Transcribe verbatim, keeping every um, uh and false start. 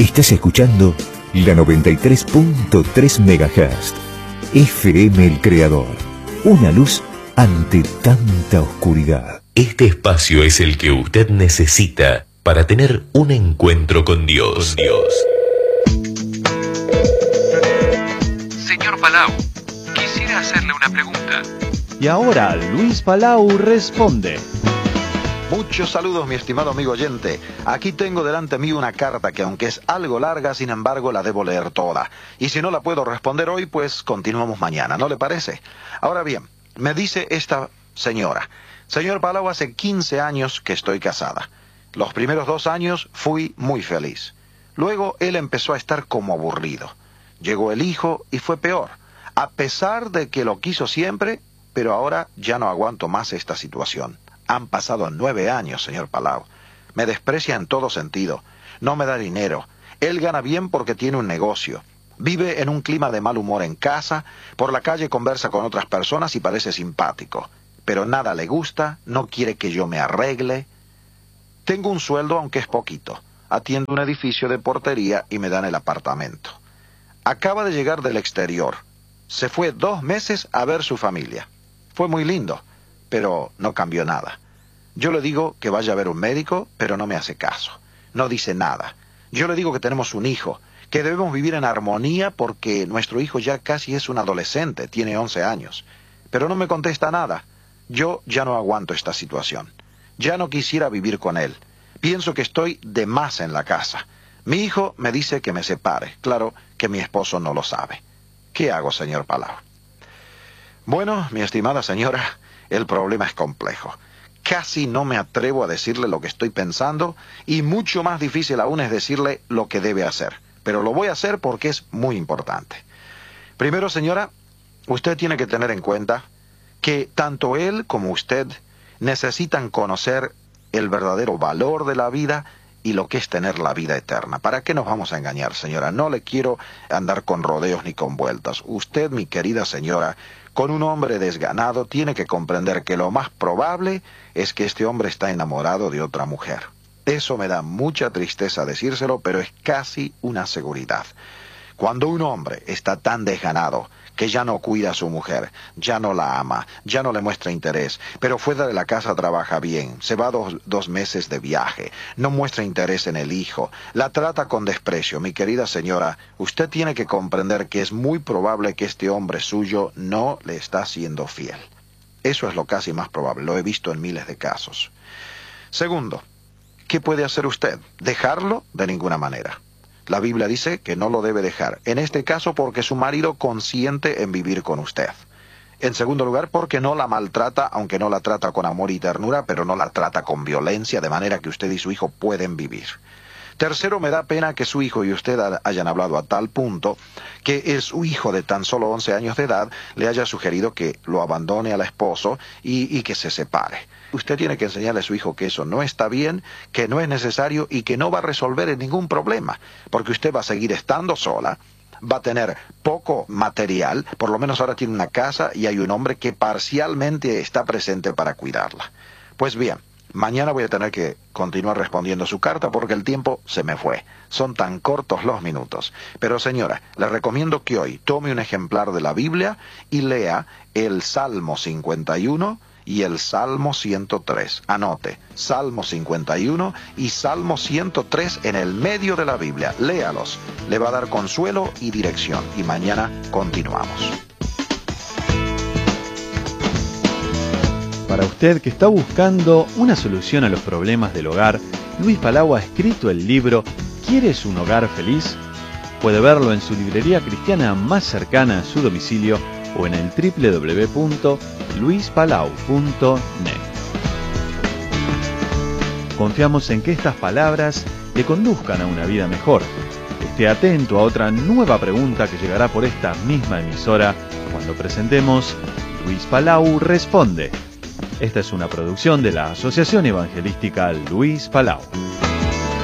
Estás escuchando la noventa y tres punto tres megahertz. F M El Creador. Una luz ante tanta oscuridad. Este espacio es el que usted necesita para tener un encuentro con Dios. Con Dios. Señor Palau, quisiera hacerle una pregunta. Y ahora Luis Palau responde. Muchos saludos, mi estimado amigo oyente. Aquí tengo delante mío una carta que, aunque es algo larga, sin embargo la debo leer toda. Y si no la puedo responder hoy, pues continuamos mañana, ¿no le parece? Ahora bien, me dice esta señora: señor Palau, hace quince años que estoy casada. Los primeros dos años fui muy feliz. Luego él empezó a estar como aburrido. Llegó el hijo y fue peor. A pesar de que lo quiso siempre, pero ahora ya no aguanto más esta situación. Han pasado nueve años, señor Palau. Me desprecia en todo sentido. No me da dinero. Él gana bien porque tiene un negocio. Vive en un clima de mal humor en casa. Por la calle conversa con otras personas y parece simpático. Pero nada le gusta, no quiere que yo me arregle. Tengo un sueldo, aunque es poquito. Atiendo un edificio de portería y me dan el apartamento. Acaba de llegar del exterior. Se fue dos meses a ver su familia. Fue muy lindo, pero no cambió nada. Yo le digo que vaya a ver un médico, pero no me hace caso. No dice nada. Yo le digo que tenemos un hijo, que debemos vivir en armonía porque nuestro hijo ya casi es un adolescente, tiene once años. Pero no me contesta nada. Yo ya no aguanto esta situación. Ya no quisiera vivir con él. Pienso que estoy de más en la casa. Mi hijo me dice que me separe. Claro que mi esposo no lo sabe. ¿Qué hago, señor Palau? Bueno, mi estimada señora, el problema es complejo. Casi no me atrevo a decirle lo que estoy pensando y mucho más difícil aún es decirle lo que debe hacer. Pero lo voy a hacer porque es muy importante. Primero, señora, usted tiene que tener en cuenta que tanto él como usted necesitan conocer el verdadero valor de la vida y lo que es tener la vida eterna. ¿Para qué nos vamos a engañar, señora? No le quiero andar con rodeos ni con vueltas. Usted, mi querida señora, con un hombre desganado, tiene que comprender que lo más probable es que este hombre está enamorado de otra mujer. Eso me da mucha tristeza decírselo, pero es casi una seguridad. Cuando un hombre está tan desganado que ya no cuida a su mujer, ya no la ama, ya no le muestra interés, pero fuera de la casa trabaja bien, se va dos, dos meses de viaje, no muestra interés en el hijo, la trata con desprecio, mi querida señora, usted tiene que comprender que es muy probable que este hombre suyo no le está siendo fiel. Eso es lo casi más probable, lo he visto en miles de casos. Segundo, ¿qué puede hacer usted? ¿Dejarlo? De ninguna manera. La Biblia dice que no lo debe dejar. En este caso porque su marido consiente en vivir con usted. En segundo lugar porque no la maltrata, aunque no la trata con amor y ternura, pero no la trata con violencia, de manera que usted y su hijo pueden vivir. Tercero, me da pena que su hijo y usted hayan hablado a tal punto que es su hijo de tan solo once años de edad le haya sugerido que lo abandone al esposo y, y que se separe. Usted tiene que enseñarle a su hijo que eso no está bien, que no es necesario y que no va a resolver ningún problema, porque usted va a seguir estando sola, va a tener poco material, por lo menos ahora tiene una casa y hay un hombre que parcialmente está presente para cuidarla. Pues bien, mañana voy a tener que continuar respondiendo su carta porque el tiempo se me fue. Son tan cortos los minutos. Pero señora, le recomiendo que hoy tome un ejemplar de la Biblia y lea el Salmo cincuenta y uno y el Salmo ciento tres. Anote, Salmo cincuenta y uno y Salmo ciento tres en el medio de la Biblia. Léalos. Le va a dar consuelo y dirección. Y mañana continuamos. Para usted que está buscando una solución a los problemas del hogar, Luis Palau ha escrito el libro ¿Quieres un hogar feliz? Puede verlo en su librería cristiana más cercana a su domicilio o en el doble u doble u doble u punto luis palau punto net. Confiamos en que estas palabras le conduzcan a una vida mejor. Esté atento a otra nueva pregunta que llegará por esta misma emisora cuando presentemos Luis Palau Responde. Esta es una producción de la Asociación Evangelística Luis Palau.